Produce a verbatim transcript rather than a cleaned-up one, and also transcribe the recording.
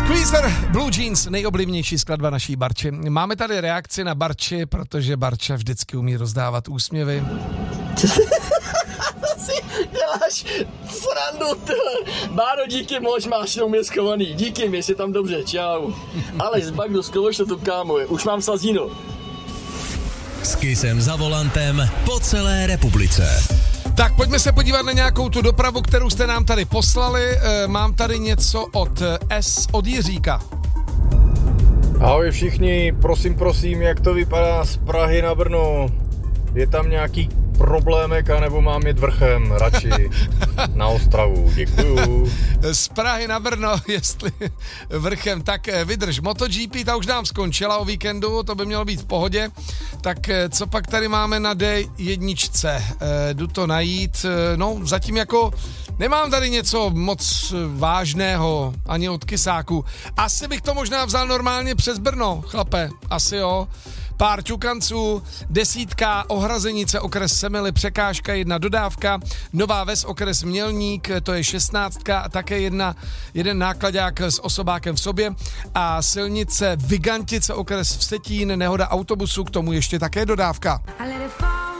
Squeezer, Blue Jeans, nejoblivnější skladba naší Barči. Máme tady reakci na Barči, protože Barča vždycky umí rozdávat úsměvy. Si děláš srandu, tyhle. Báro, díky moc, máš to mě schovaný. Díky, mě si tam dobře, čau. Ale z Bagdu, zkouš to tu kámo, už mám sazíno. S Kissem za volantem po celé republice. Tak pojďme se podívat na nějakou tu dopravu, kterou jste nám tady poslali. E, mám tady něco od S, od Jiříka. Ahoj všichni, prosím, prosím, jak to vypadá z Prahy na Brno? Je tam nějaký problémek, anebo mám jet vrchem radši na Ostravu? Děkuju. Z Prahy na Brno, jestli vrchem, tak vydrž. MotoGP, ta už nám skončila o víkendu, to by mělo být v pohodě. Tak co pak tady máme na D jedna? E, jdu to najít. No, zatím jako nemám tady něco moc vážného, ani od Kisáku. Asi bych to možná vzal normálně přes Brno, chlape, asi jo. Pár čukanců, desítka, Ohrazenice, okres Semily, překážka, jedna dodávka, Nová Ves, okres Mělník, to je šestnáctka a také jedna, jeden nákladák s osobákem v sobě a silnice Vigantice, okres Vsetín, nehoda autobusu, k tomu ještě také dodávka.